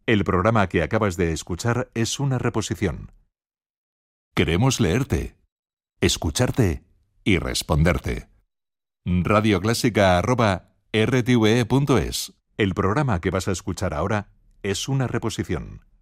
El programa que acabas de escuchar es una reposición. Queremos leerte, escucharte y responderte. radioclásica@rtve.es. El programa que vas a escuchar ahora es una reposición.